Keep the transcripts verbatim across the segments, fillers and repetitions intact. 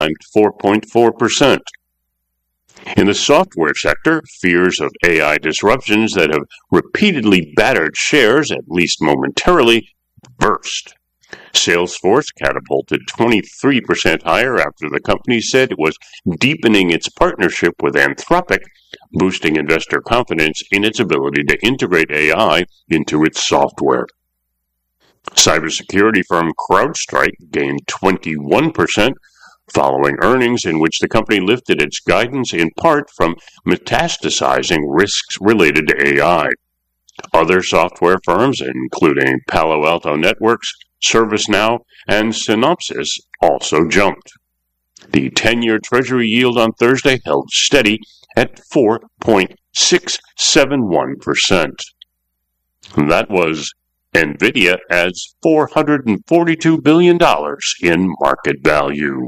four point four percent. In the software sector, fears of A I disruptions that have repeatedly battered shares, at least momentarily, burst. Salesforce catapulted twenty-three percent higher after the company said it was deepening its partnership with Anthropic, boosting investor confidence in its ability to integrate A I into its software. Cybersecurity firm CrowdStrike gained twenty-one percent, following earnings in which the company lifted its guidance in part from metastasizing risks related to A I. Other software firms, including Palo Alto Networks, ServiceNow, and Synopsys, also jumped. The ten-year Treasury yield on Thursday held steady at four point six seven one percent. That was NVIDIA adds four hundred forty-two billion dollars in market value.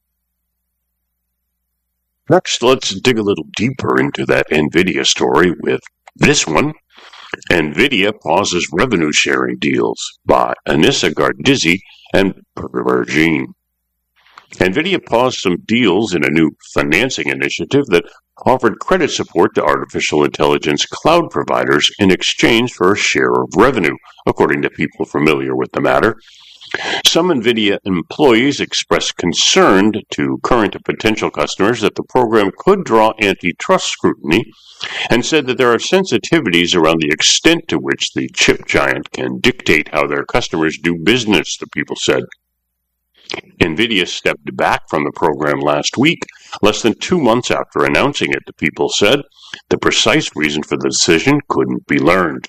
Next, let's dig a little deeper into that NVIDIA story with this one. NVIDIA pauses revenue-sharing deals by Anissa Gardizzi and Pergine. NVIDIA paused some deals in a new financing initiative that offered credit support to artificial intelligence cloud providers in exchange for a share of revenue, according to people familiar with the matter. Some NVIDIA employees expressed concern to current and potential customers that the program could draw antitrust scrutiny and said that there are sensitivities around the extent to which the chip giant can dictate how their customers do business, the people said. NVIDIA stepped back from the program last week, less than two months after announcing it, the people said. The precise reason for the decision couldn't be learned.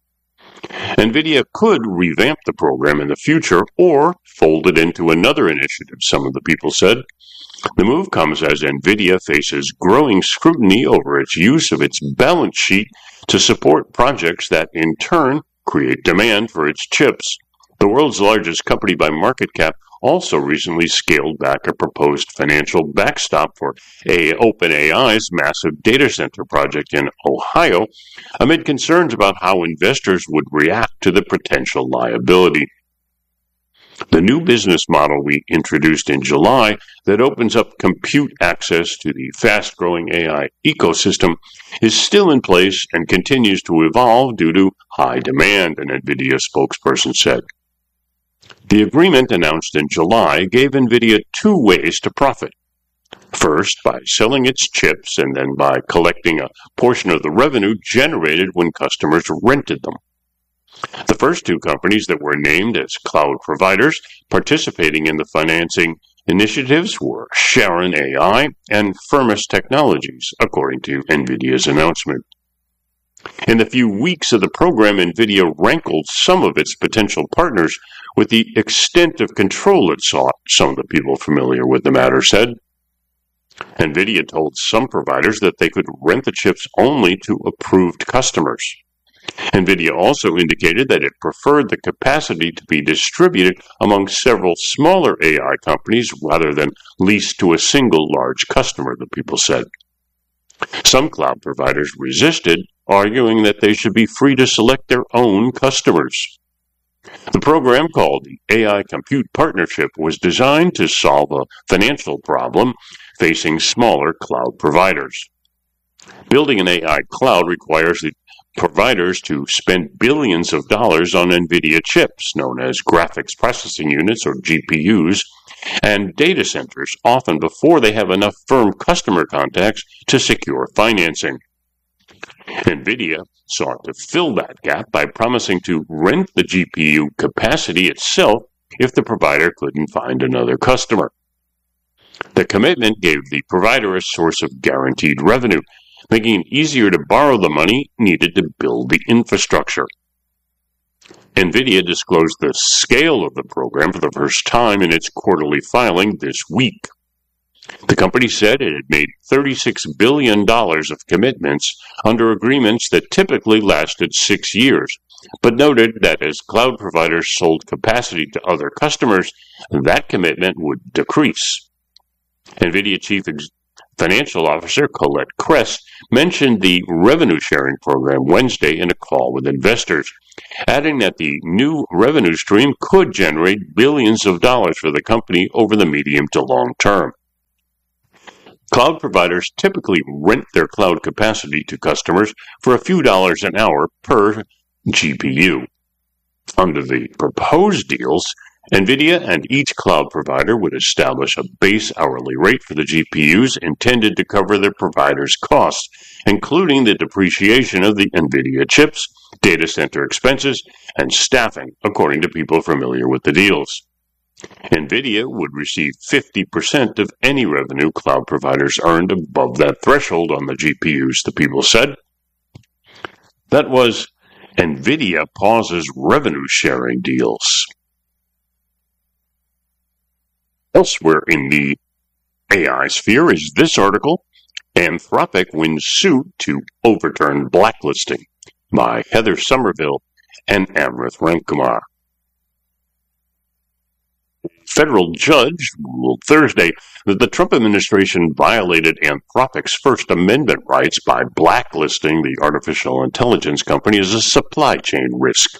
NVIDIA could revamp the program in the future or fold it into another initiative, some of the people said. The move comes as NVIDIA faces growing scrutiny over its use of its balance sheet to support projects that, in turn, create demand for its chips. The world's largest company by market cap also recently scaled back a proposed financial backstop for OpenAI's massive data center project in Ohio, amid concerns about how investors would react to the potential liability. The new business model we introduced in July that opens up compute access to the fast-growing A I ecosystem is still in place and continues to evolve due to high demand, an NVIDIA spokesperson said. The agreement announced in July gave NVIDIA two ways to profit. First, by selling its chips, and then by collecting a portion of the revenue generated when customers rented them. The first two companies that were named as cloud providers participating in the financing initiatives were Sharon A I and Firmus Technologies, according to NVIDIA's announcement. In the few weeks of the program, NVIDIA rankled some of its potential partners with the extent of control it sought, some of the people familiar with the matter said. NVIDIA told some providers that they could rent the chips only to approved customers. NVIDIA also indicated that it preferred the capacity to be distributed among several smaller A I companies rather than leased to a single large customer, the people said. Some cloud providers resisted, arguing that they should be free to select their own customers. The program, called the A I Compute Partnership, was designed to solve a financial problem facing smaller cloud providers. Building an A I cloud requires the providers to spend billions of dollars on NVIDIA chips, known as graphics processing units or G P Us, and data centers, often before they have enough firm customer contacts to secure financing. NVIDIA sought to fill that gap by promising to rent the G P U capacity itself if the provider couldn't find another customer. The commitment gave the provider a source of guaranteed revenue, making it easier to borrow the money needed to build the infrastructure. NVIDIA disclosed the scale of the program for the first time in its quarterly filing this week. The company said it had made thirty-six billion dollars of commitments under agreements that typically lasted six years, but noted that as cloud providers sold capacity to other customers, that commitment would decrease. NVIDIA Chief Ex- Financial Officer Colette Kress mentioned the revenue-sharing program Wednesday in a call with investors, adding that the new revenue stream could generate billions of dollars for the company over the medium to long term. Cloud providers typically rent their cloud capacity to customers for a few dollars an hour per G P U. Under the proposed deals, NVIDIA and each cloud provider would establish a base hourly rate for the G P Us intended to cover their provider's costs, including the depreciation of the NVIDIA chips, data center expenses, and staffing, according to people familiar with the deals. NVIDIA would receive fifty percent of any revenue cloud providers earned above that threshold on the G P Us, the people said. That was NVIDIA pauses revenue-sharing deals. Elsewhere in the A I sphere is this article, Anthropic wins suit to overturn blacklisting, by Heather Somerville and Amrith Ramkumar. A federal judge ruled Thursday that the Trump administration violated Anthropic's First Amendment rights by blacklisting the artificial intelligence company as a supply chain risk.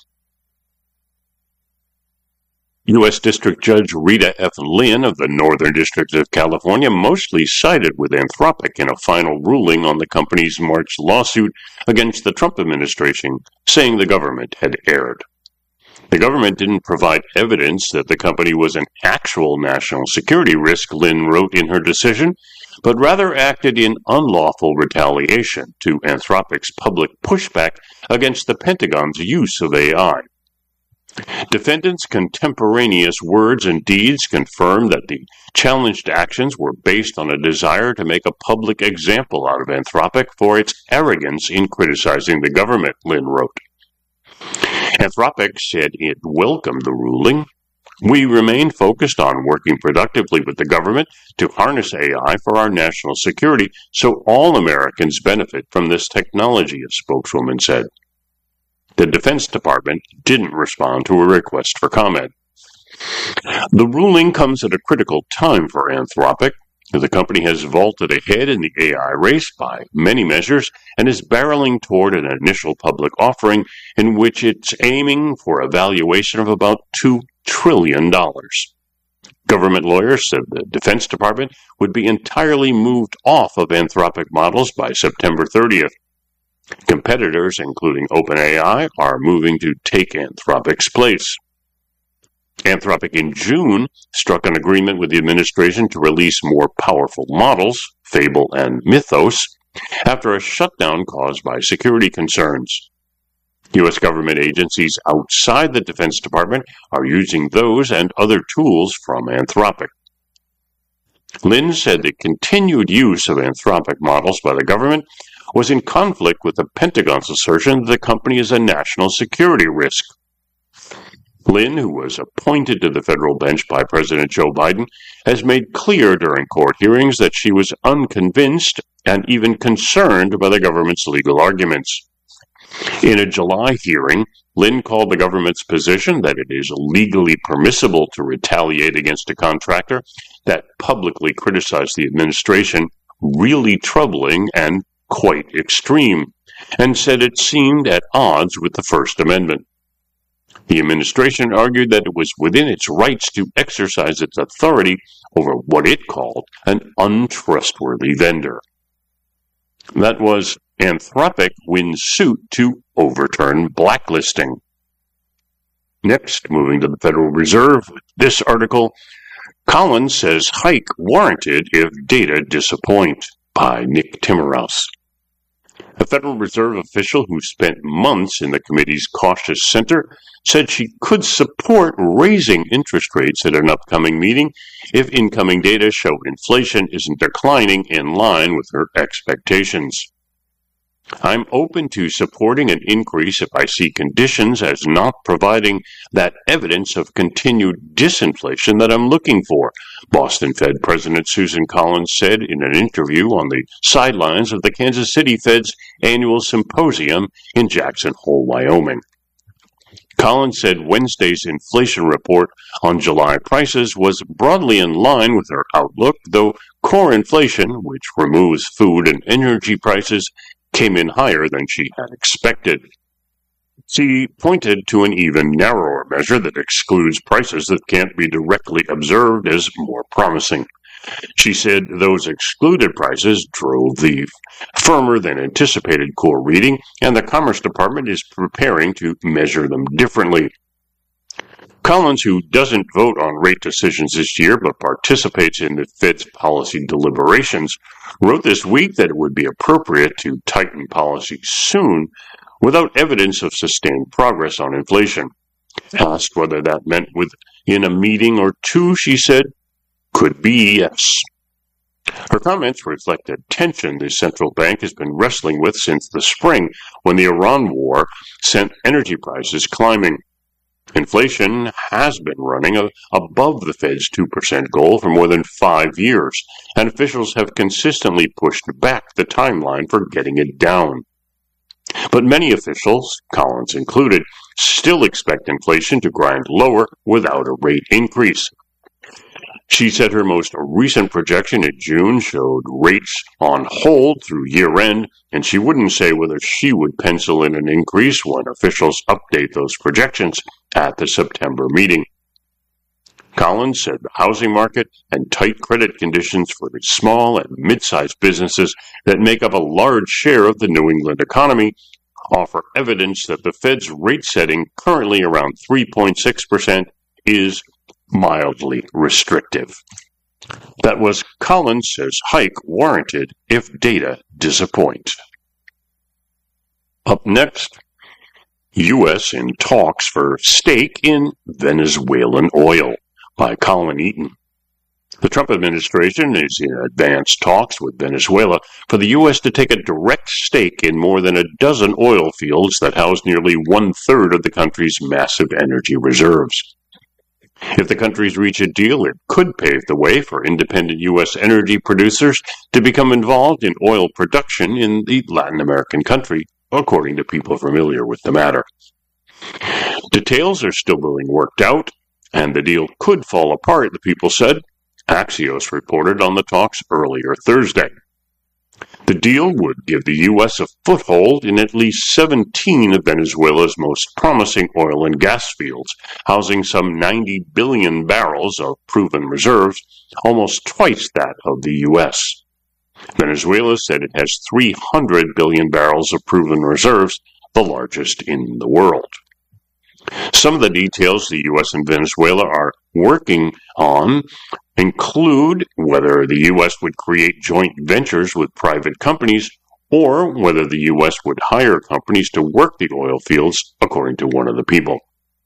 U S District Judge Rita F. Lynn of the Northern District of California mostly sided with Anthropic in a final ruling on the company's March lawsuit against the Trump administration, saying the government had erred. The government didn't provide evidence that the company was an actual national security risk, Lynn wrote in her decision, but rather acted in unlawful retaliation to Anthropic's public pushback against the Pentagon's use of A I. Defendants' contemporaneous words and deeds confirm that the challenged actions were based on a desire to make a public example out of Anthropic for its arrogance in criticizing the government, Lynn wrote. Anthropic said it welcomed the ruling. We remain focused on working productively with the government to harness A I for our national security so all Americans benefit from this technology, a spokeswoman said. The Defense Department didn't respond to a request for comment. The ruling comes at a critical time for Anthropic. The company has vaulted ahead in the A I race by many measures and is barreling toward an initial public offering in which it's aiming for a valuation of about two trillion dollars. Government lawyers said the Defense Department would be entirely moved off of Anthropic models by September thirtieth. Competitors, including OpenAI, are moving to take Anthropic's place. Anthropic in June struck an agreement with the administration to release more powerful models, Fable and Mythos, after a shutdown caused by security concerns. U S government agencies outside the Defense Department are using those and other tools from Anthropic. Lynn said the continued use of Anthropic models by the government was in conflict with the Pentagon's assertion that the company is a national security risk. Lynn, who was appointed to the federal bench by President Joe Biden, has made clear during court hearings that she was unconvinced and even concerned by the government's legal arguments. In a July hearing, Lynn called the government's position that it is legally permissible to retaliate against a contractor that publicly criticized the administration really troubling and quite extreme, and said it seemed at odds with the First Amendment. The administration argued that it was within its rights to exercise its authority over what it called an untrustworthy vendor. That was Anthropic wins suit to overturn blacklisting. Next, moving to the Federal Reserve, this article, Collins says hike warranted if data disappoint, by Nick Timmerhouse. A Federal Reserve official who spent months in the committee's cautious center said she could support raising interest rates at an upcoming meeting if incoming data show inflation isn't declining in line with her expectations. I'm open to supporting an increase if I see conditions as not providing that evidence of continued disinflation that I'm looking for, Boston Fed President Susan Collins said in an interview on the sidelines of the Kansas City Fed's annual symposium in Jackson Hole, Wyoming. Collins said Wednesday's inflation report on July prices was broadly in line with her outlook, though core inflation, which removes food and energy prices, came in higher than she had expected. She pointed to an even narrower measure that excludes prices that can't be directly observed as more promising. She said those excluded prices drove the firmer than anticipated core reading, and the Commerce Department is preparing to measure them differently. Collins, who doesn't vote on rate decisions this year but participates in the Fed's policy deliberations, wrote this week that it would be appropriate to tighten policy soon without evidence of sustained progress on inflation. Asked whether that meant within a meeting or two, she said, "Could be yes." Her comments reflect a tension the central bank has been wrestling with since the spring, when the Iran war sent energy prices climbing. Inflation has been running above the Fed's two percent goal for more than five years, and officials have consistently pushed back the timeline for getting it down. But many officials, Collins included, still expect inflation to grind lower without a rate increase. She said her most recent projection in June showed rates on hold through year-end, and she wouldn't say whether she would pencil in an increase when officials update those projections at the September meeting. Collins said the housing market and tight credit conditions for the small and mid-sized businesses that make up a large share of the New England economy offer evidence that the Fed's rate setting, currently around three point six percent, is mildly restrictive. That was Collins says hike warranted if data disappoint. Up next, U S in talks for stake in Venezuelan oil by Colin Eaton. The Trump administration is in advanced talks with Venezuela for the U S to take a direct stake in more than a dozen oil fields that house nearly one-third of the country's massive energy reserves. If the countries reach a deal, it could pave the way for independent U S energy producers to become involved in oil production in the Latin American country, according to people familiar with the matter. Details are still being worked out, and the deal could fall apart, the people said. Axios reported on the talks earlier Thursday. The deal would give the U S a foothold in at least seventeen of Venezuela's most promising oil and gas fields, housing some ninety billion barrels of proven reserves, almost twice that of the U S. Venezuela said it has three hundred billion barrels of proven reserves, the largest in the world. Some of the details the U S and Venezuela are working on include whether the U S would create joint ventures with private companies or whether the U S would hire companies to work the oil fields, according to one of the people.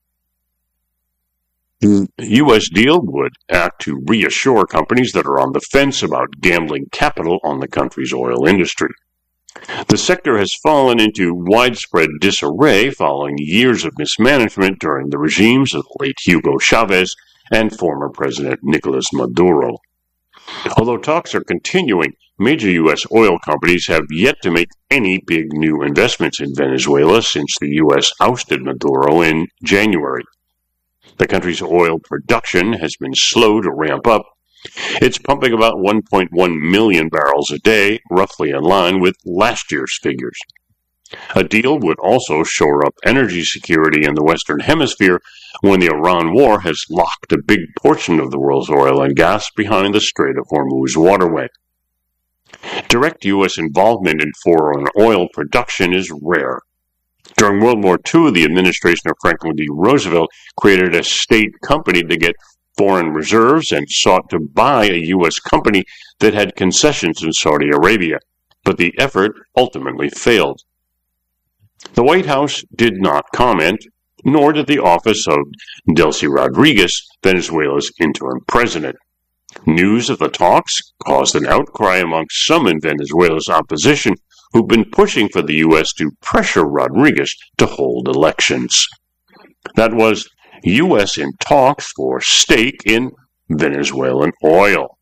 The U S deal would act to reassure companies that are on the fence about gambling capital on the country's oil industry. The sector has fallen into widespread disarray following years of mismanagement during the regimes of the late Hugo Chavez and former President Nicolas Maduro. Although talks are continuing, major U S oil companies have yet to make any big new investments in Venezuela since the U S ousted Maduro in January. The country's oil production has been slow to ramp up. It's pumping about one point one million barrels a day, roughly in line with last year's figures. A deal would also shore up energy security in the Western Hemisphere when the Iran war has locked a big portion of the world's oil and gas behind the Strait of Hormuz waterway. Direct U S involvement in foreign oil production is rare. During World War Two, the administration of Franklin D. Roosevelt created a state company to get foreign reserves and sought to buy a U S company that had concessions in Saudi Arabia, but the effort ultimately failed. The White House did not comment, nor did the office of Delcy Rodriguez, Venezuela's interim president. News of the talks caused an outcry among some in Venezuela's opposition who've been pushing for the U S to pressure Rodriguez to hold elections. That was U S in talks for stake in Venezuelan oil.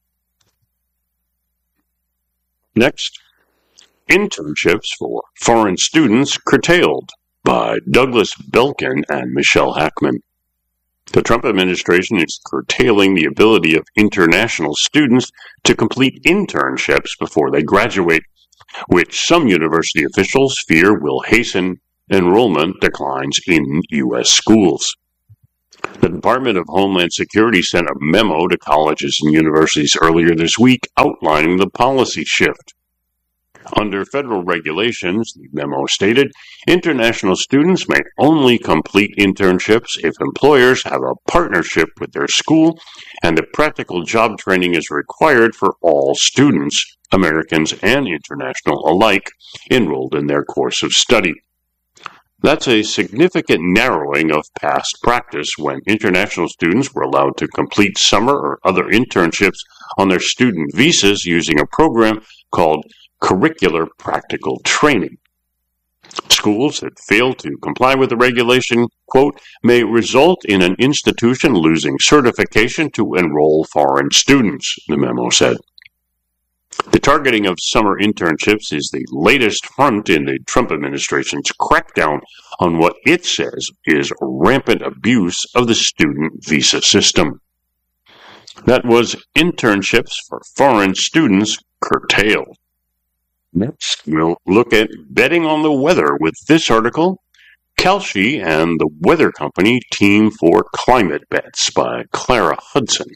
Next, internships for foreign students curtailed by Douglas Belkin and Michelle Hackman. The Trump administration is curtailing the ability of international students to complete internships before they graduate, which some university officials fear will hasten enrollment declines in U S schools. The Department of Homeland Security sent a memo to colleges and universities earlier this week outlining the policy shift. Under federal regulations, the memo stated, international students may only complete internships if employers have a partnership with their school and that practical job training is required for all students, Americans and international alike, enrolled in their course of study. That's a significant narrowing of past practice when international students were allowed to complete summer or other internships on their student visas using a program called Curricular Practical Training. Schools that fail to comply with the regulation, quote, may result in an institution losing certification to enroll foreign students, the memo said. The targeting of summer internships is the latest front in the Trump administration's crackdown on what it says is rampant abuse of the student visa system. That was internships for foreign students curtailed. Next, we'll look at betting on the weather with this article, Kalshi and the Weather Company Team for Climate Bets by Clara Hudson.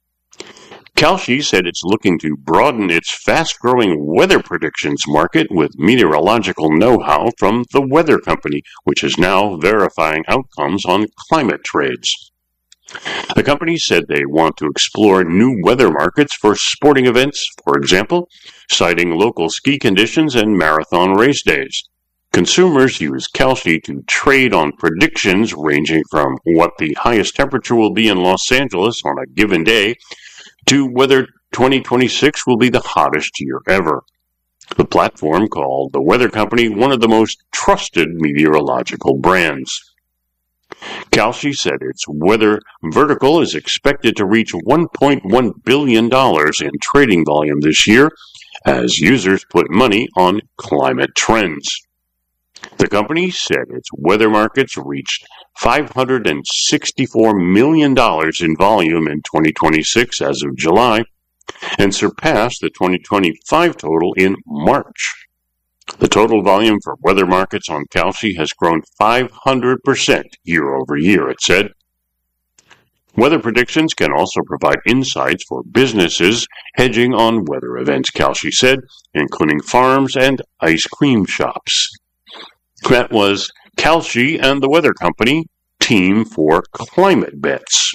Kalshi said it's looking to broaden its fast-growing weather predictions market with meteorological know-how from the Weather Company, which is now verifying outcomes on climate trades. The company said they want to explore new weather markets for sporting events, for example, citing local ski conditions and marathon race days. Consumers use Kalshi to trade on predictions ranging from what the highest temperature will be in Los Angeles on a given day to whether twenty twenty-six will be the hottest year ever. The platform called the Weather Company one of the most trusted meteorological brands. Kalshi said its weather vertical is expected to reach one point one billion dollars in trading volume this year as users put money on climate trends. The company said its weather markets reached five hundred sixty-four million dollars in volume in twenty twenty-six as of July and surpassed the twenty twenty-five total in March. The total volume for weather markets on Kalshi has grown five hundred percent year over year, it said. Weather predictions can also provide insights for businesses hedging on weather events, Kalshi said, including farms and ice cream shops. That was Kalshi and the Weather Company Team for Climate Bets.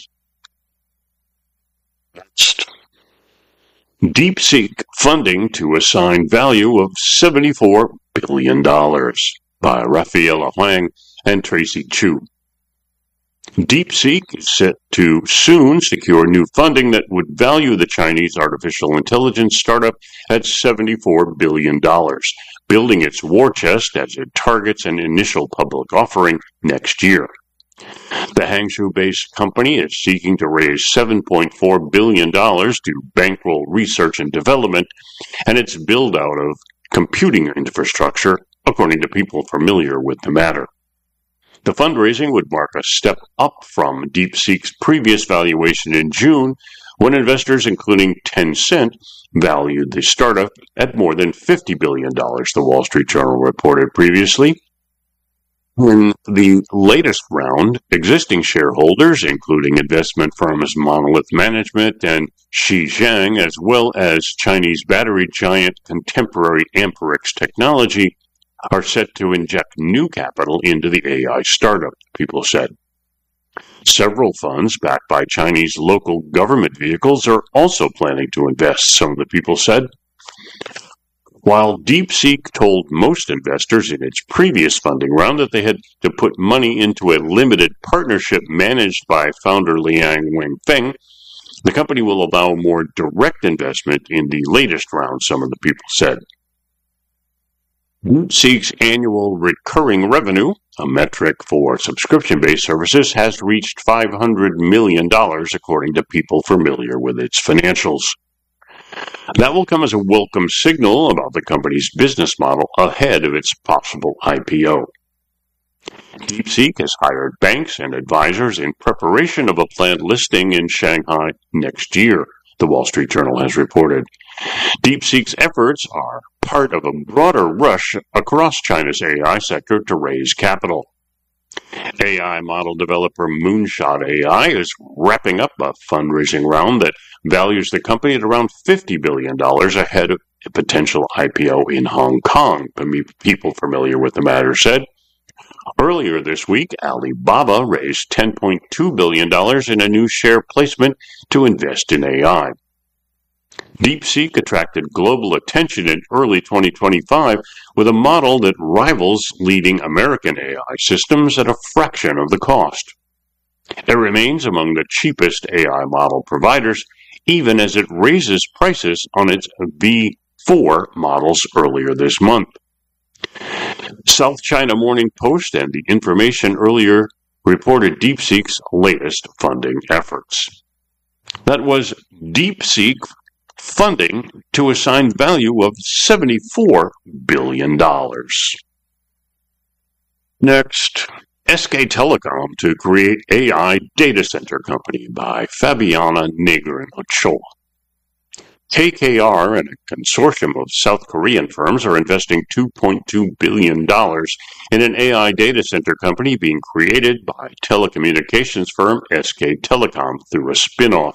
Next. DeepSeek funding to assign value of seventy-four billion dollars by Rafaela Huang and Tracy Chu. DeepSeek is set to soon secure new funding that would value the Chinese artificial intelligence startup at seventy-four billion dollars, building its war chest as it targets an initial public offering next year. The Hangzhou-based company is seeking to raise seven point four billion dollars to bankroll research and development and its build-out of computing infrastructure, according to people familiar with the matter. The fundraising would mark a step up from DeepSeek's previous valuation in June, when investors, including Tencent, valued the startup at more than fifty billion dollars, the Wall Street Journal reported previously. In the latest round, existing shareholders, including investment firms Monolith Management and Xizhang, as well as Chinese battery giant contemporary Amperex Technology, are set to inject new capital into the A I startup, people said. Several funds backed by Chinese local government vehicles are also planning to invest, some of the people said. While DeepSeek told most investors in its previous funding round that they had to put money into a limited partnership managed by founder Liang Wenfeng, the company will allow more direct investment in the latest round, some of the people said. DeepSeek's annual recurring revenue, a metric for subscription-based services, has reached five hundred million dollars, according to people familiar with its financials. That will come as a welcome signal about the company's business model ahead of its possible I P O. DeepSeek has hired banks and advisors in preparation of a planned listing in Shanghai next year, the Wall Street Journal has reported. DeepSeek's efforts are part of a broader rush across China's A I sector to raise capital. A I model developer Moonshot A I is wrapping up a fundraising round that values the company at around fifty billion dollars ahead of a potential I P O in Hong Kong, people familiar with the matter said. Earlier this week, Alibaba raised ten point two billion dollars in a new share placement to invest in A I. DeepSeek attracted global attention in early twenty twenty-five with a model that rivals leading American A I systems at a fraction of the cost. It remains among the cheapest A I model providers, even as it raises prices on its V four models earlier this month. South China Morning Post and The Information earlier reported DeepSeek's latest funding efforts. That was DeepSeek funding to assigned value of seventy-four billion dollars. Next, S K Telecom to create A I data center company by Fabiana Negrin Ochoa. K K R and a consortium of South Korean firms are investing two point two billion dollars in an A I data center company being created by telecommunications firm S K Telecom through a spin-off.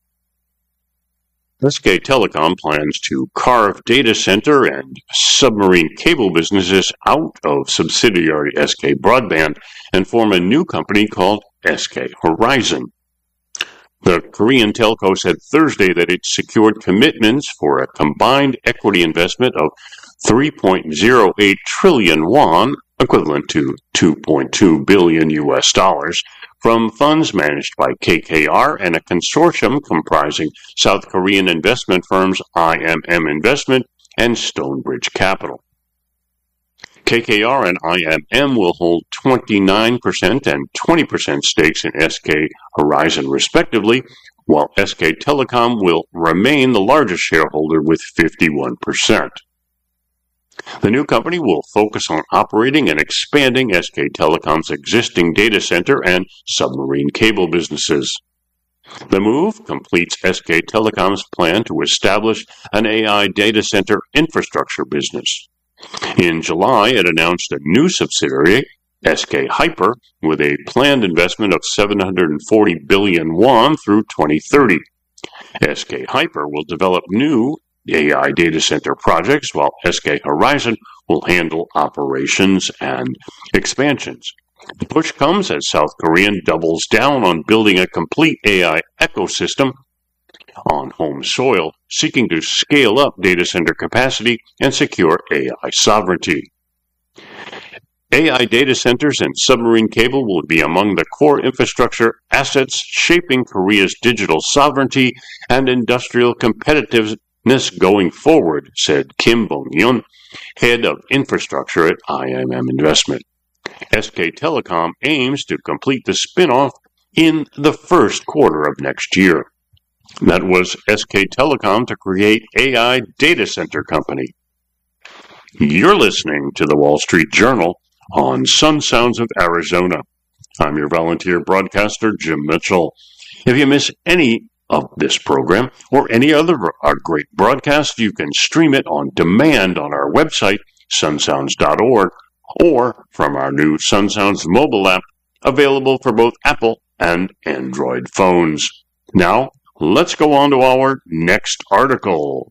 S K Telecom plans to carve data center and submarine cable businesses out of subsidiary S K Broadband and form a new company called S K Horizon. The Korean telco said Thursday that it secured commitments for a combined equity investment of three point zero eight trillion won, equivalent to two point two billion U S dollars, from funds managed by K K R and a consortium comprising South Korean investment firms I M M Investment and Stonebridge Capital. K K R and I M M will hold twenty-nine percent and twenty percent stakes in S K Horizon respectively, while S K Telecom will remain the largest shareholder with fifty-one percent. The new company will focus on operating and expanding S K Telecom's existing data center and submarine cable businesses. The move completes S K Telecom's plan to establish an A I data center infrastructure business. In July, it announced a new subsidiary, S K Hyper, with a planned investment of seven hundred forty billion won through twenty thirty. S K Hyper will develop new A I data center projects, while S K Horizon will handle operations and expansions. The push comes as South Korea doubles down on building a complete A I ecosystem on home soil, seeking to scale up data center capacity and secure A I sovereignty. A I data centers and submarine cable will be among the core infrastructure assets shaping Korea's digital sovereignty and industrial competitiveness going forward, said Kim Bong-yeon, head of infrastructure at I M M Investment. S K Telecom aims to complete the spin-off in the first quarter of next year. That was S K Telecom to create A I data center company. You're listening to the Wall Street Journal on Sun Sounds of Arizona. I'm your volunteer broadcaster, Jim Mitchell. If you miss any of this program or any other our great broadcast, you can stream it on demand on our website, sun sounds dot org, or from our new Sun Sounds mobile app, available for both Apple and Android phones. Now, let's go on to our next article.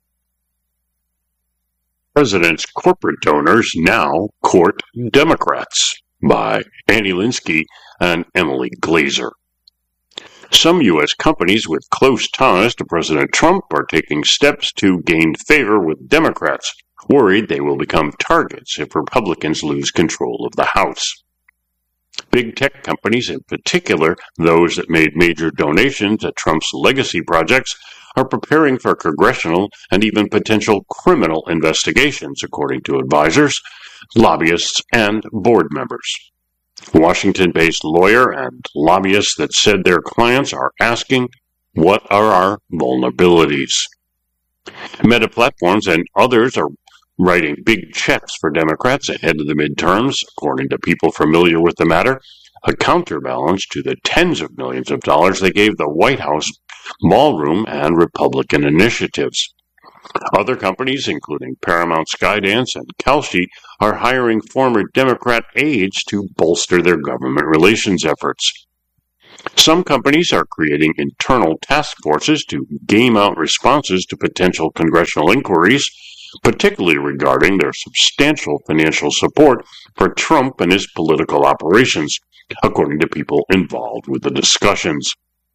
President's corporate donors now court Democrats, by Annie Linsky and Emily Glazer. Some U S companies with close ties to President Trump are taking steps to gain favor with Democrats, worried they will become targets if Republicans lose control of the House. Big tech companies, in particular those that made major donations to Trump's legacy projects, are preparing for congressional and even potential criminal investigations, according to advisors, lobbyists, and board members. Washington-based lawyer and lobbyists that said their clients are asking, what are our vulnerabilities? Meta Platforms and others are writing big checks for Democrats ahead of the midterms, according to people familiar with the matter, a counterbalance to the tens of millions of dollars they gave the White House ballroom and Republican initiatives. Other companies, including Paramount Skydance and Kalshi, are hiring former Democrat aides to bolster their government relations efforts. Some companies are creating internal task forces to game out responses to potential congressional inquiries, particularly regarding their substantial financial support for Trump and his political operations, according to people involved with the discussions.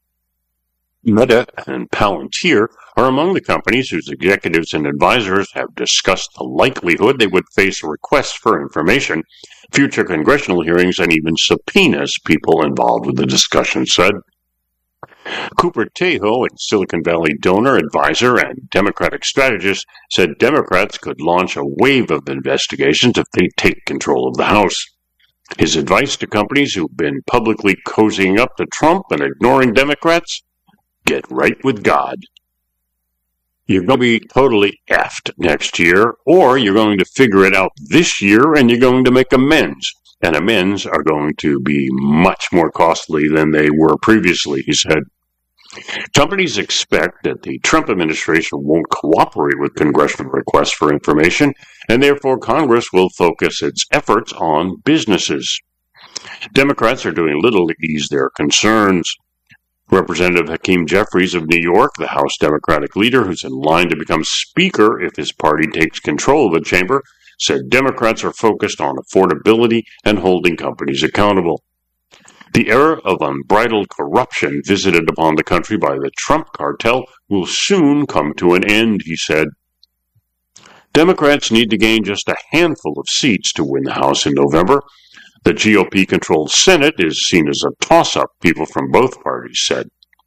Meta and Palantir are among the companies whose executives and advisors have discussed the likelihood they would face requests for information, future congressional hearings, and even subpoenas, people involved with the discussion said. Cooper Tejo, a Silicon Valley donor, advisor, and Democratic strategist, said Democrats could launch a wave of investigations if they take control of the House. His advice to companies who've been publicly cozying up to Trump and ignoring Democrats? Get right with God. You're going to be totally effed next year, or you're going to figure it out this year and you're going to make amends. And amends are going to be much more costly than they were previously, he said. Companies expect that the Trump administration won't cooperate with congressional requests for information, and therefore Congress will focus its efforts on businesses. Democrats are doing little to ease their concerns. Representative Hakeem Jeffries of New York, the House Democratic leader who's in line to become Speaker if his party takes control of the chamber, said Democrats are focused on affordability and holding companies accountable. The era of unbridled corruption visited upon the country by the Trump cartel will soon come to an end, he said. Democrats need to gain just a handful of seats to win the House in November. The G O P-controlled Senate is seen as a toss-up, people from both parties said.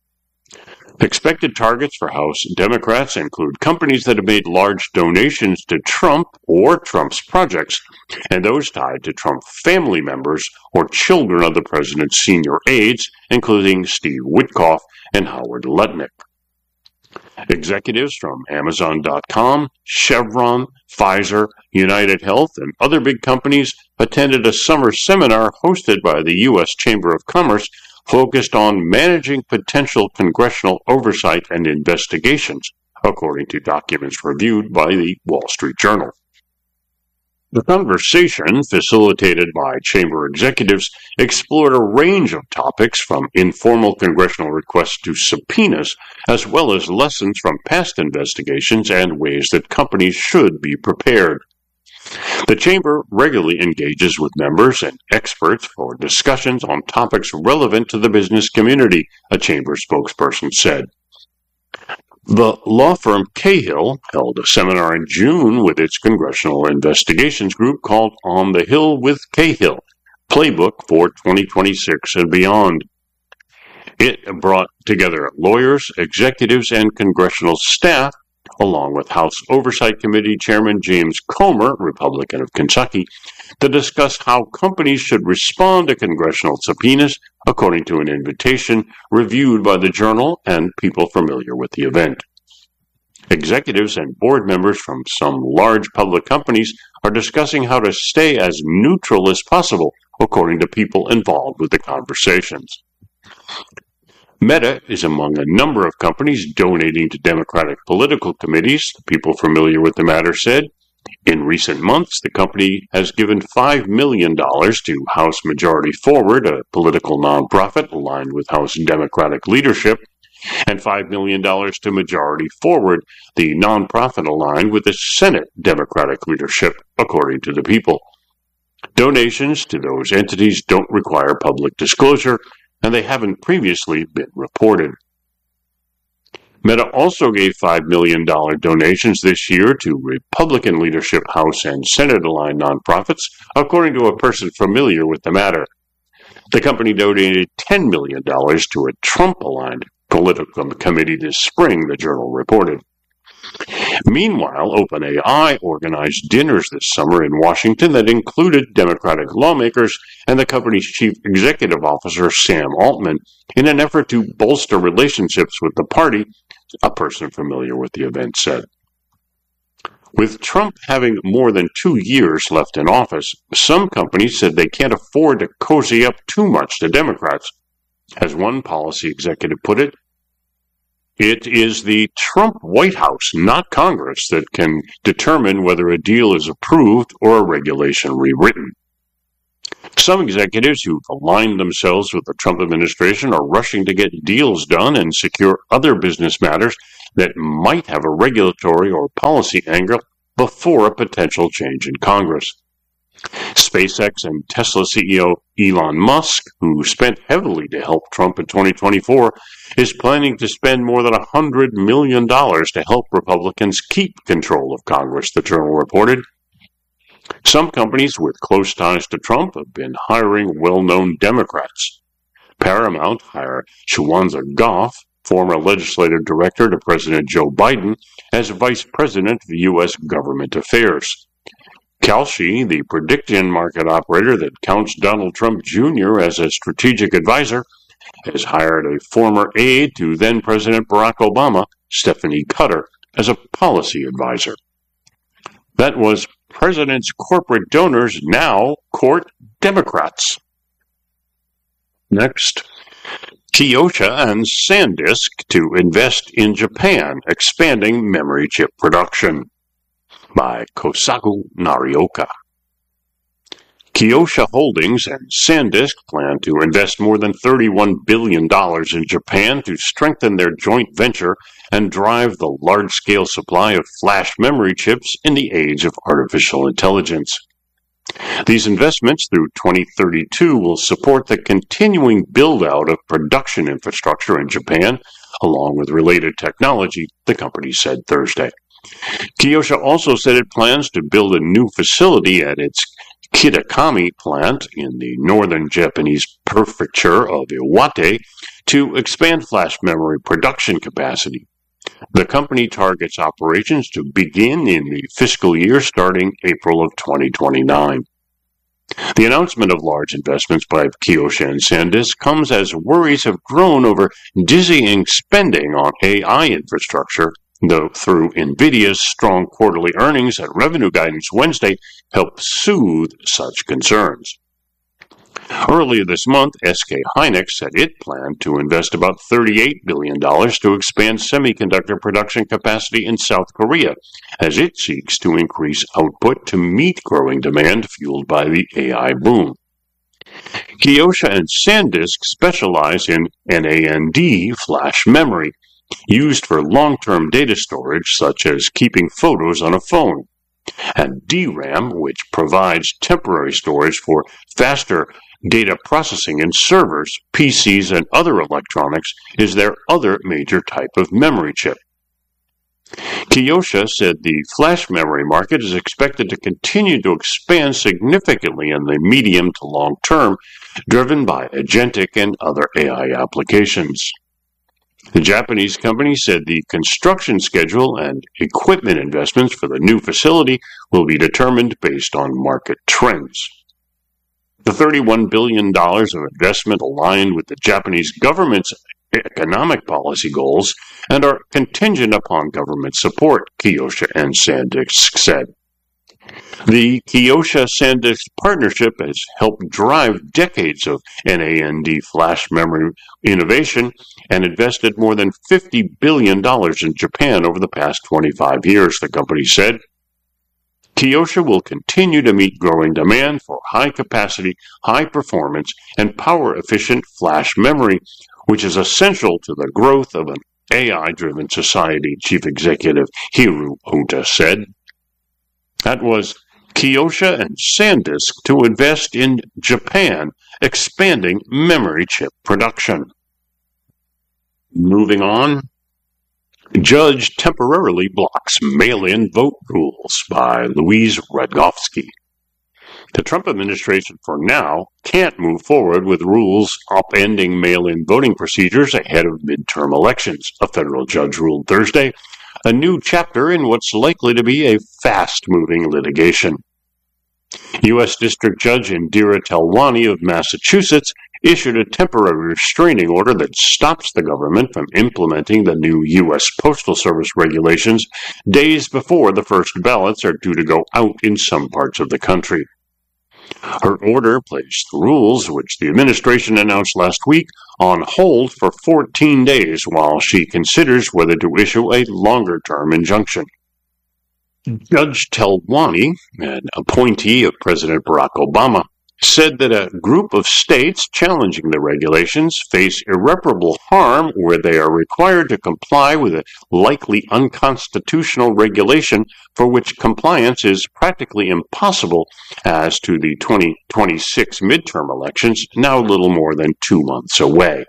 Expected targets for House Democrats include companies that have made large donations to Trump or Trump's projects, and those tied to Trump family members or children of the president's senior aides, including Steve Witkoff and Howard Lutnick. Executives from Amazon dot com, Chevron, Pfizer, United Health, and other big companies attended a summer seminar hosted by the U S Chamber of Commerce focused on managing potential congressional oversight and investigations, according to documents reviewed by the Wall Street Journal. The conversation, facilitated by chamber executives, explored a range of topics from informal congressional requests to subpoenas, as well as lessons from past investigations and ways that companies should be prepared. The chamber regularly engages with members and experts for discussions on topics relevant to the business community, a chamber spokesperson said. The law firm Cahill held a seminar in June with its Congressional Investigations Group called On the Hill with Cahill, Playbook for twenty twenty-six and Beyond. It brought together lawyers, executives, and congressional staff, along with House Oversight Committee Chairman James Comer, Republican of Kentucky, to discuss how companies should respond to congressional subpoenas, according to an invitation reviewed by the Journal and people familiar with the event. Executives and board members from some large public companies are discussing how to stay as neutral as possible, according to people involved with the conversations. Meta is among a number of companies donating to Democratic political committees, the people familiar with the matter said. In recent months, the company has given five million dollars to House Majority Forward, a political nonprofit aligned with House Democratic leadership, and five million dollars to Majority Forward, the nonprofit aligned with the Senate Democratic leadership, according to the people. Donations to those entities don't require public disclosure, and they haven't previously been reported. Meta also gave five million dollars donations this year to Republican leadership House and Senate-aligned nonprofits, according to a person familiar with the matter. The company donated ten million dollars to a Trump-aligned political committee this spring, the Journal reported. Meanwhile, OpenAI organized dinners this summer in Washington that included Democratic lawmakers and the company's chief executive officer, Sam Altman, in an effort to bolster relationships with the party, a person familiar with the event said. With Trump having more than two years left in office, some companies said they can't afford to cozy up too much to Democrats. As one policy executive put it, It is the Trump White House, not Congress, that can determine whether a deal is approved or a regulation rewritten. Some executives who've aligned themselves with the Trump administration are rushing to get deals done and secure other business matters that might have a regulatory or policy angle before a potential change in Congress. SpaceX and Tesla C E O Elon Musk, who spent heavily to help Trump in twenty twenty-four, is planning to spend more than one hundred million dollars to help Republicans keep control of Congress, the Journal reported. Some companies with close ties to Trump have been hiring well-known Democrats. Paramount hired Shawanda Goff, former legislative director to President Joe Biden, as vice president of U S government affairs. Kalshi, the prediction market operator that counts Donald Trump Junior as a strategic advisor, has hired a former aide to then-President Barack Obama, Stephanie Cutter, as a policy advisor. That was President's corporate donors now court Democrats. Next, Kioxia and SanDisk to invest in Japan, expanding memory chip production, by Kosaku Narioka. Kioxia Holdings and SanDisk plan to invest more than thirty-one billion dollars in Japan to strengthen their joint venture and drive the large-scale supply of flash memory chips in the age of artificial intelligence. These investments through twenty thirty-two will support the continuing build-out of production infrastructure in Japan, along with related technology, the company said Thursday. Kioxia also said it plans to build a new facility at its Kitakami plant in the northern Japanese prefecture of Iwate to expand flash memory production capacity. The company targets operations to begin in the fiscal year starting April of twenty twenty-nine. The announcement of large investments by Kioxia and SanDisk comes as worries have grown over dizzying spending on A I infrastructure, though through NVIDIA's strong quarterly earnings and revenue guidance Wednesday helped soothe such concerns. Earlier this month, S K Hynix said it planned to invest about thirty-eight billion dollars to expand semiconductor production capacity in South Korea, as it seeks to increase output to meet growing demand fueled by the A I boom. Kioxia and SanDisk specialize in NAND flash memory, used for long-term data storage such as keeping photos on a phone, and D RAM, which provides temporary storage for faster data processing in servers, P Cs, and other electronics, is their other major type of memory chip. Kioxia said the flash memory market is expected to continue to expand significantly in the medium to long term, driven by agentic and other A I applications. The Japanese company said the construction schedule and equipment investments for the new facility will be determined based on market trends. The thirty-one billion dollars of investment aligned with the Japanese government's economic policy goals and are contingent upon government support, Kioxia and SanDisk said. The Kioxia-SanDisk partnership has helped drive decades of NAND flash memory innovation and invested more than fifty billion dollars in Japan over the past twenty-five years, the company said. Kioxia will continue to meet growing demand for high-capacity, high-performance, and power-efficient flash memory, which is essential to the growth of an A I-driven society, Chief Executive Hiru Ota said. That was Kioxia and SanDisk to invest in Japan, expanding memory chip production. Moving on. Judge temporarily blocks mail-in vote rules by Louise Radgofsky. The Trump administration, for now, can't move forward with rules upending mail-in voting procedures ahead of midterm elections, a federal judge ruled Thursday, a new chapter in what's likely to be a fast-moving litigation. U S District Judge Indira Telwani of Massachusetts issued a temporary restraining order that stops the government from implementing the new U S Postal Service regulations days before the first ballots are due to go out in some parts of the country. Her order placed the rules, which the administration announced last week, on hold for fourteen days while she considers whether to issue a longer-term injunction. Judge Telwani, an appointee of President Barack Obama, said that a group of states challenging the regulations face irreparable harm where they are required to comply with a likely unconstitutional regulation for which compliance is practically impossible as to the twenty twenty-six midterm elections, now little more than two months away.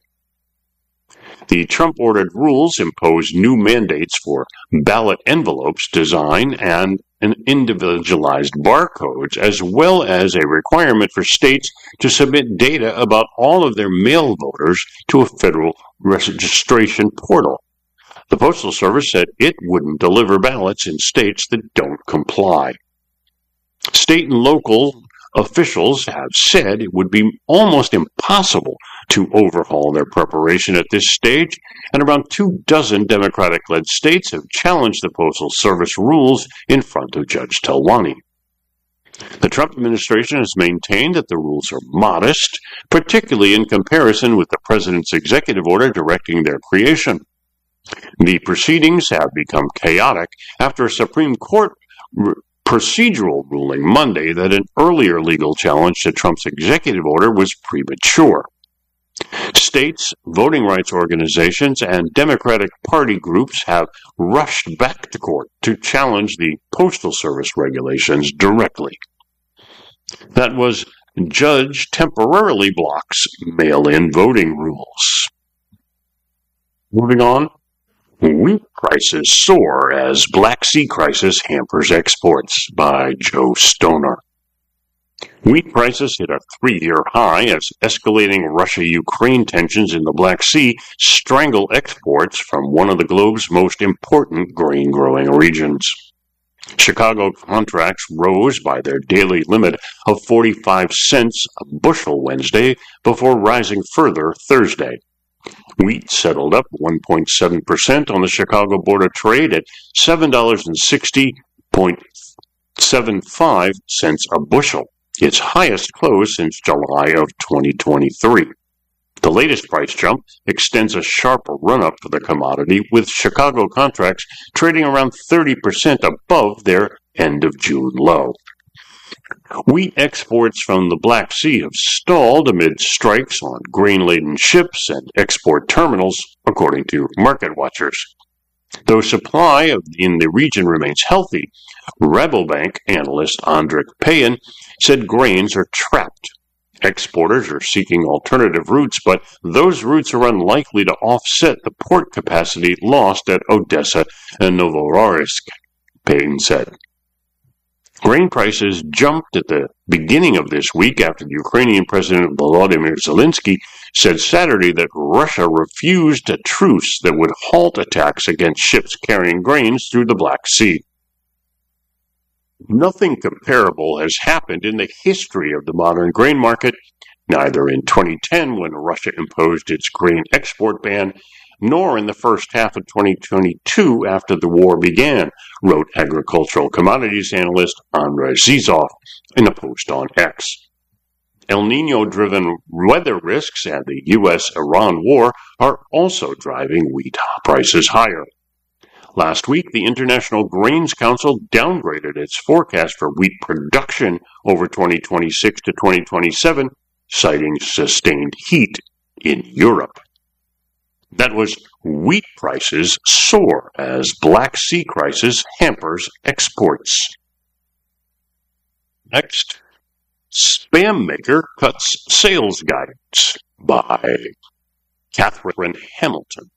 The Trump-ordered rules impose new mandates for ballot envelopes design and an individualized barcodes, as well as a requirement for states to submit data about all of their mail voters to a federal registration portal. The Postal Service said it wouldn't deliver ballots in states that don't comply. State and local officials have said it would be almost impossible to overhaul their preparation at this stage, and around two dozen Democratic-led states have challenged the Postal Service rules in front of Judge Telwani. The Trump administration has maintained that the rules are modest, particularly in comparison with the president's executive order directing their creation. The proceedings have become chaotic after a Supreme Court r- procedural ruling Monday that an earlier legal challenge to Trump's executive order was premature. States, voting rights organizations, and Democratic Party groups have rushed back to court to challenge the Postal Service regulations directly. That was judge temporarily blocks mail-in voting rules. Moving on. Wheat prices soar as Black Sea crisis hampers exports, by Joe Stoner. Wheat prices hit a three-year high as escalating Russia-Ukraine tensions in the Black Sea strangle exports from one of the globe's most important grain-growing regions. Chicago contracts rose by their daily limit of forty-five cents a bushel Wednesday before rising further Thursday. Wheat settled up one point seven percent on the Chicago Board of Trade at seven dollars and sixty seven five cents a bushel, its highest close since July of twenty twenty-three. The latest price jump extends a sharp run-up for the commodity, with Chicago contracts trading around thirty percent above their end-of-June low. Wheat exports from the Black Sea have stalled amid strikes on grain-laden ships and export terminals, according to market watchers. Though supply in the region remains healthy, Rabobank analyst Andrik Payen said grains are trapped. Exporters are seeking alternative routes, but those routes are unlikely to offset the port capacity lost at Odessa and Novorossiysk, Payen said. Grain prices jumped at the beginning of this week after the Ukrainian President Volodymyr Zelensky said Saturday that Russia refused a truce that would halt attacks against ships carrying grains through the Black Sea. Nothing comparable has happened in the history of the modern grain market, neither in twenty ten when Russia imposed its grain export ban, nor in the first half of twenty twenty-two after the war began, wrote agricultural commodities analyst Andrei Zizov in a post on X. El Nino-driven weather risks and the U S Iran war are also driving wheat prices higher. Last week, the International Grains Council downgraded its forecast for wheat production over twenty twenty-six to twenty twenty-seven, citing sustained heat in Europe. That was wheat prices soar as Black Sea crisis hampers exports. Next, Spam Maker cuts sales guidance, by Catherine Hamilton.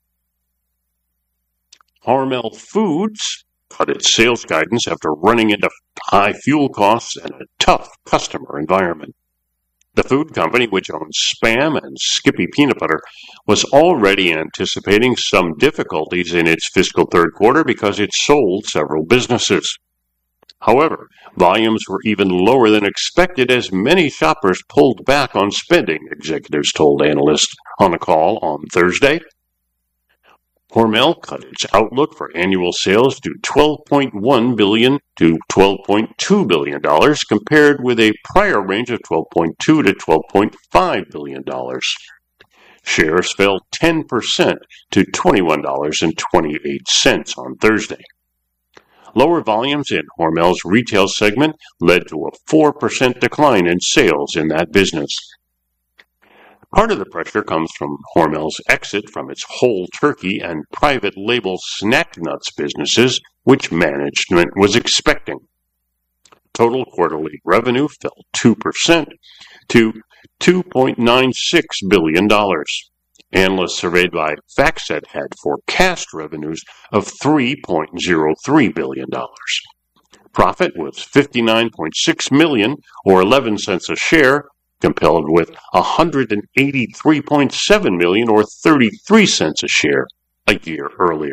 Hormel Foods cut its sales guidance after running into high fuel costs and a tough customer environment. The food company, which owns Spam and Skippy Peanut Butter, was already anticipating some difficulties in its fiscal third quarter because it sold several businesses. However, volumes were even lower than expected as many shoppers pulled back on spending, executives told analysts on a call on Thursday. Hormel cut its outlook for annual sales to twelve point one billion dollars to twelve point two billion dollars, compared with a prior range of twelve point two to twelve point five billion dollars. Shares fell ten percent to twenty-one dollars and twenty-eight cents on Thursday. Lower volumes in Hormel's retail segment led to a four percent decline in sales in that business. Part of the pressure comes from Hormel's exit from its whole turkey and private label snack nuts businesses, which management was expecting. Total quarterly revenue fell two percent to two point nine six billion dollars. Analysts surveyed by FactSet had forecast revenues of three point zero three billion dollars. Profit was fifty-nine point six million dollars, or eleven cents a share, compared with one hundred eighty-three point seven million dollars, or thirty-three cents a share, a year earlier.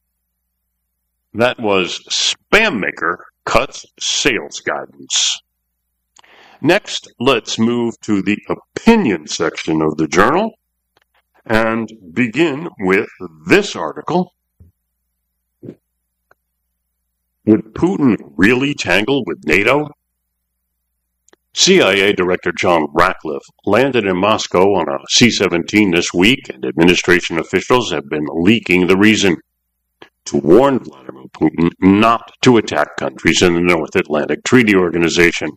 That was SpamMaker cuts sales guidance. Next, let's move to the opinion section of the journal and begin with this article. Would Putin really tangle with NATO? C I A Director John Ratcliffe landed in Moscow on a C seventeen this week, and administration officials have been leaking the reason: to warn Vladimir Putin not to attack countries in the North Atlantic Treaty Organization.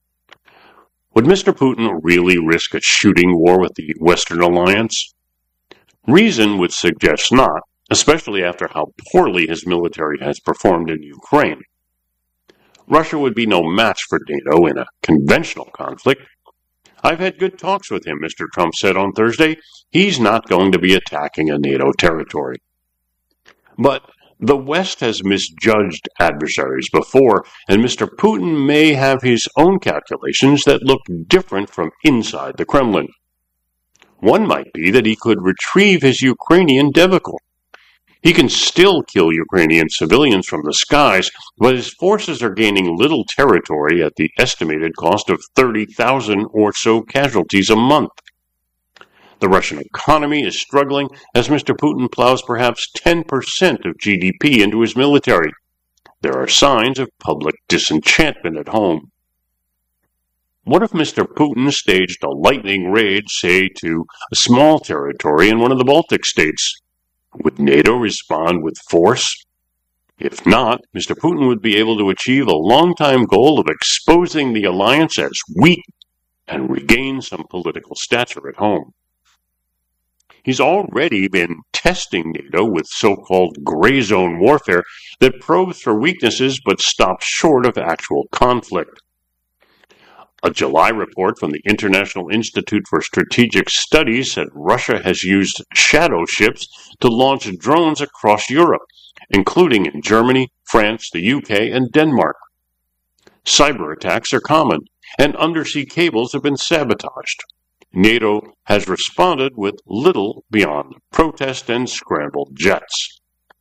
Would Mister Putin really risk a shooting war with the Western Alliance? Reason would suggest not, especially after how poorly his military has performed in Ukraine. Russia would be no match for NATO in a conventional conflict. I've had good talks with him, Mister Trump said on Thursday. He's not going to be attacking a NATO territory. But the West has misjudged adversaries before, and Mister Putin may have his own calculations that look different from inside the Kremlin. One might be that he could retrieve his Ukrainian debacle. He can still kill Ukrainian civilians from the skies, but his forces are gaining little territory at the estimated cost of thirty thousand or so casualties a month. The Russian economy is struggling as Mister Putin plows perhaps ten percent of G D P into his military. There are signs of public disenchantment at home. What if Mister Putin staged a lightning raid, say, to a small territory in one of the Baltic states? Would NATO respond with force? If not, Mister Putin would be able to achieve a long-time goal of exposing the alliance as weak and regain some political stature at home. He's already been testing NATO with so-called gray zone warfare that probes for weaknesses but stops short of actual conflict. A July report from the International Institute for Strategic Studies said Russia has used shadow ships to launch drones across Europe, including in Germany, France, the U K, and Denmark. Cyber attacks are common, and undersea cables have been sabotaged. NATO has responded with little beyond protest and scrambled jets.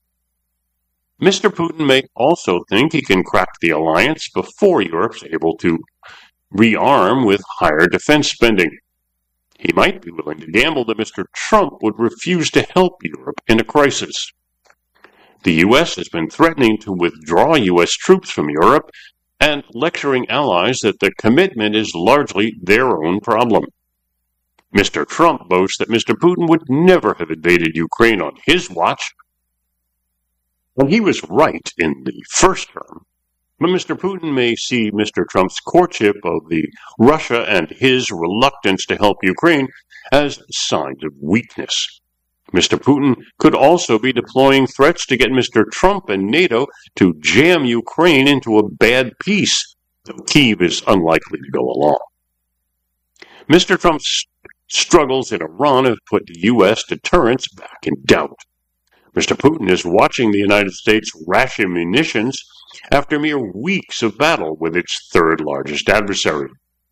Mister Putin may also think he can crack the alliance before Europe's able to rearm with higher defense spending. He might be willing to gamble that Mister Trump would refuse to help Europe in a crisis. The U S has been threatening to withdraw U S troops from Europe and lecturing allies that the commitment is largely their own problem. Mister Trump boasts that Mister Putin would never have invaded Ukraine on his watch. And he was right in the first term. But Mister Putin may see Mister Trump's courtship of the Russia and his reluctance to help Ukraine as signs of weakness. Mister Putin could also be deploying threats to get Mister Trump and NATO to jam Ukraine into a bad peace, though Kyiv is unlikely to go along. Mister Trump's struggles in Iran have put the U S deterrence back in doubt. Mister Putin is watching the United States ration munitions after mere weeks of battle with its third largest adversary.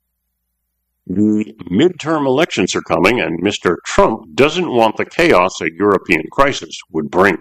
The midterm elections are coming, and Mister Trump doesn't want the chaos a European crisis would bring.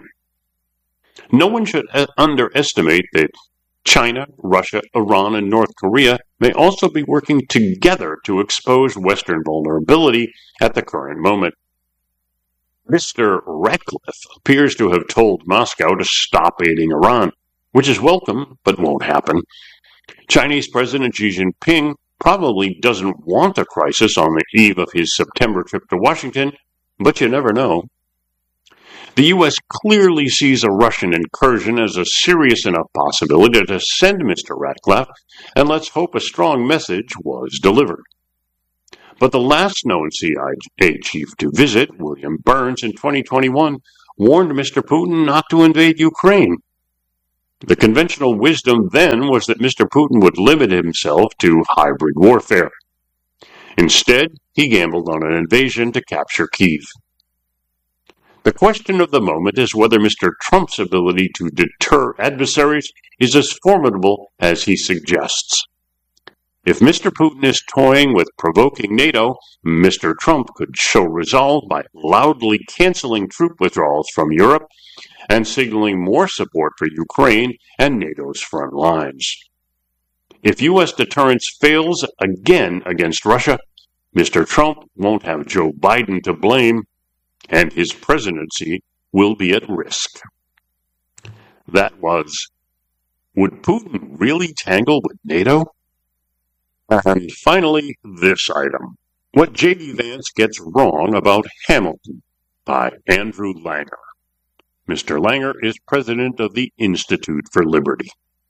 No one should underestimate that China, Russia, Iran, and North Korea may also be working together to expose Western vulnerability at the current moment. Mister Ratcliffe appears to have told Moscow to stop aiding Iran, which is welcome but won't happen. Chinese President Xi Jinping probably doesn't want a crisis on the eve of his September trip to Washington, but you never know. The U S clearly sees a Russian incursion as a serious enough possibility to send Mister Ratcliffe, and let's hope a strong message was delivered. But the last known C I A chief to visit, William Burns, in twenty twenty-one, warned Mister Putin not to invade Ukraine. The conventional wisdom then was that Mister Putin would limit himself to hybrid warfare. Instead, he gambled on an invasion to capture Kyiv. The question of the moment is whether Mister Trump's ability to deter adversaries is as formidable as he suggests. If Mister Putin is toying with provoking NATO, Mister Trump could show resolve by loudly canceling troop withdrawals from Europe and signaling more support for Ukraine and NATO's front lines. If U S deterrence fails again against Russia, Mister Trump won't have Joe Biden to blame, and his presidency will be at risk. That was, would Putin really tangle with NATO? And finally, this item. What J D Vance Gets Wrong About Hamilton by Andrew Langer. Mister Langer is president of the Institute for Liberty.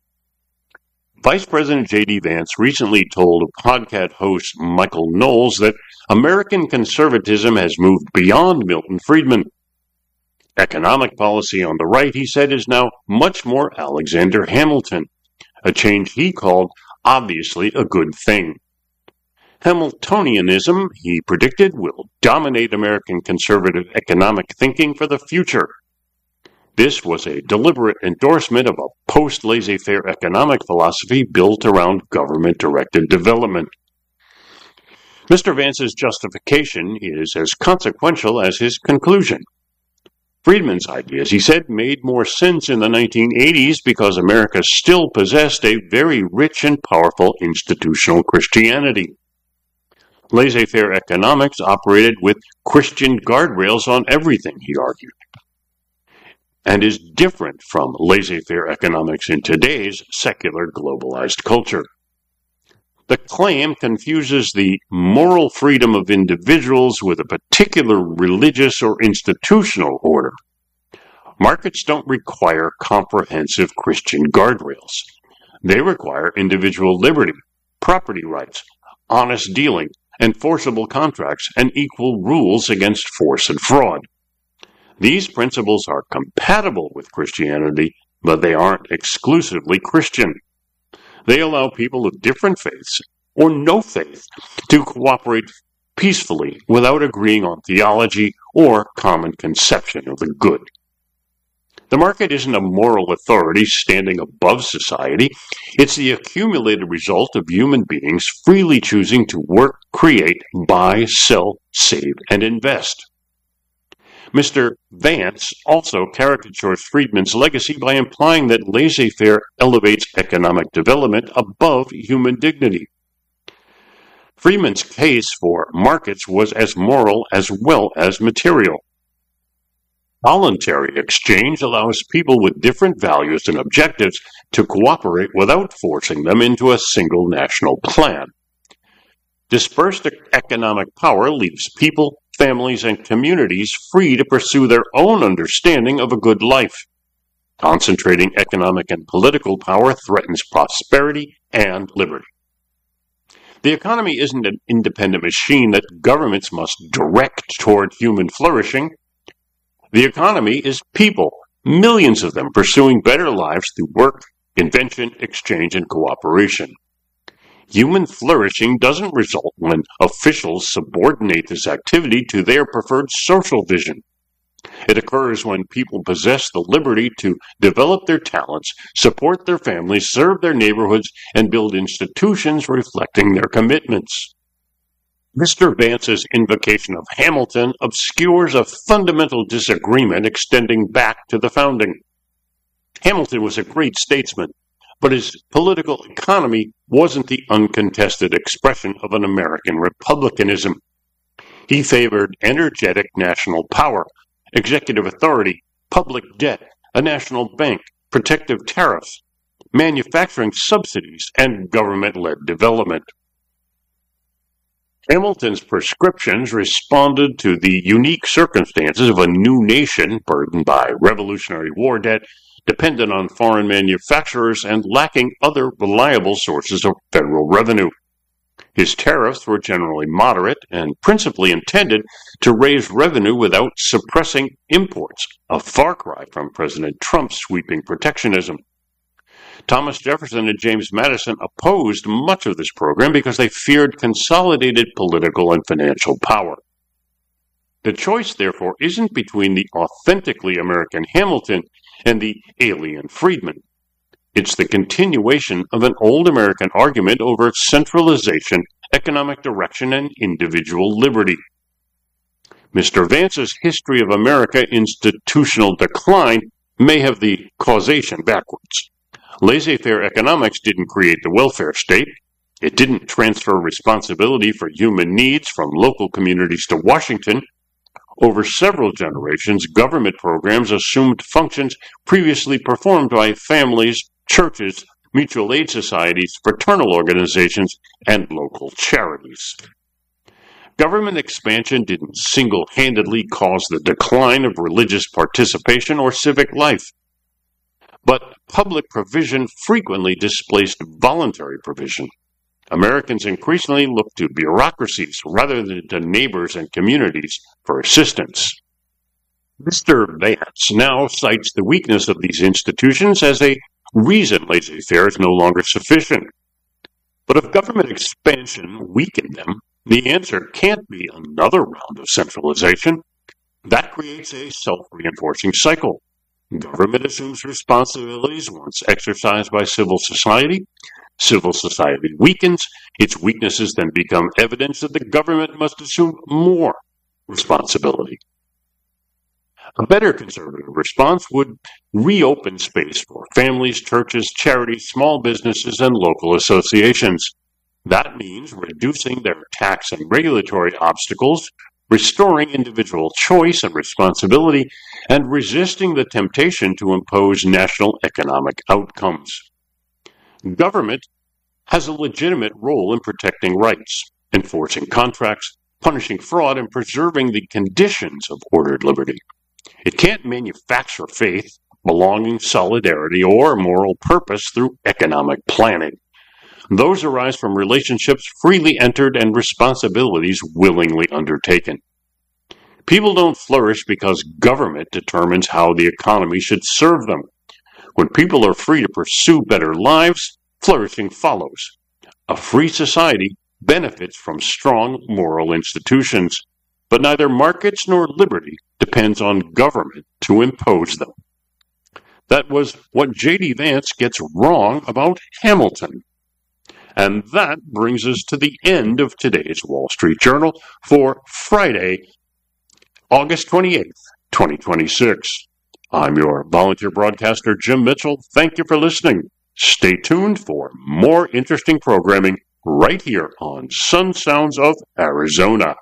Vice President J D Vance recently told podcast host Michael Knowles that American conservatism has moved beyond Milton Friedman. Economic policy on the right, he said, is now much more Alexander Hamilton, a change he called obviously a good thing. Hamiltonianism, he predicted, will dominate American conservative economic thinking for the future. This was a deliberate endorsement of a post-laissez-faire economic philosophy built around government-directed development. Mister Vance's justification is as consequential as his conclusion. Friedman's ideas, he said, made more sense in the nineteen eighties because America still possessed a very rich and powerful institutional Christianity. Laissez-faire economics operated with Christian guardrails on everything, he argued, and is different from laissez-faire economics in today's secular globalized culture. The claim confuses the moral freedom of individuals with a particular religious or institutional order. Markets don't require comprehensive Christian guardrails. They require individual liberty, property rights, honest dealing, enforceable contracts, and equal rules against force and fraud. These principles are compatible with Christianity, but they aren't exclusively Christian. They allow people of different faiths, or no faith, to cooperate peacefully without agreeing on theology or common conception of the good. The market isn't a moral authority standing above society. It's the accumulated result of human beings freely choosing to work, create, buy, sell, save, and invest. Mister Vance also caricatures Friedman's legacy by implying that laissez-faire elevates economic development above human dignity. Friedman's case for markets was as moral as well as material. Voluntary exchange allows people with different values and objectives to cooperate without forcing them into a single national plan. Dispersed economic power leaves people, families, and communities free to pursue their own understanding of a good life. Concentrating economic and political power threatens prosperity and liberty. The economy isn't an independent machine that governments must direct toward human flourishing. The economy is people, millions of them pursuing better lives through work, invention, exchange, and cooperation. Human flourishing doesn't result when officials subordinate this activity to their preferred social vision. It occurs when people possess the liberty to develop their talents, support their families, serve their neighborhoods, and build institutions reflecting their commitments. Mister Vance's invocation of Hamilton obscures a fundamental disagreement extending back to the founding. Hamilton was a great statesman, but his political economy wasn't the uncontested expression of an American republicanism. He favored energetic national power, executive authority, public debt, a national bank, protective tariffs, manufacturing subsidies, and government-led development. Hamilton's prescriptions responded to the unique circumstances of a new nation burdened by Revolutionary War debt, dependent on foreign manufacturers, and lacking other reliable sources of federal revenue. His tariffs were generally moderate and principally intended to raise revenue without suppressing imports, a far cry from President Trump's sweeping protectionism. Thomas Jefferson and James Madison opposed much of this program because they feared consolidated political and financial power. The choice, therefore, isn't between the authentically American Hamilton and the alien Friedman. It's the continuation of an old American argument over centralization, economic direction, and individual liberty. Mister Vance's History of America Institutional Decline may have the causation backwards. Laissez-faire economics didn't create the welfare state. It didn't transfer responsibility for human needs from local communities to Washington. Over several generations, government programs assumed functions previously performed by families, churches, mutual aid societies, fraternal organizations, and local charities. Government expansion didn't single-handedly cause the decline of religious participation or civic life. But public provision frequently displaced voluntary provision. Americans increasingly look to bureaucracies rather than to neighbors and communities for assistance. Mister Vance now cites the weakness of these institutions as a reason laissez-faire is no longer sufficient. But if government expansion weakened them, the answer can't be another round of centralization. That creates a self-reinforcing cycle. Government assumes responsibilities once exercised by civil society. Civil society weakens. Its weaknesses then become evidence that the government must assume more responsibility. A better conservative response would reopen space for families, churches, charities, small businesses, and local associations. That means reducing their tax and regulatory obstacles, restoring individual choice and responsibility, and resisting the temptation to impose national economic outcomes. Government has a legitimate role in protecting rights, enforcing contracts, punishing fraud, and preserving the conditions of ordered liberty. It can't manufacture faith, belonging, solidarity, or moral purpose through economic planning. Those arise from relationships freely entered and responsibilities willingly undertaken. People don't flourish because government determines how the economy should serve them. When people are free to pursue better lives, flourishing follows. A free society benefits from strong moral institutions, but neither markets nor liberty depends on government to impose them. That was what J D Vance gets wrong about Hamilton. And that brings us to the end of today's Wall Street Journal for Friday, August twenty-eighth, twenty twenty-six. I'm your volunteer broadcaster, Jim Mitchell. Thank you for listening. Stay tuned for more interesting programming right here on Sun Sounds of Arizona.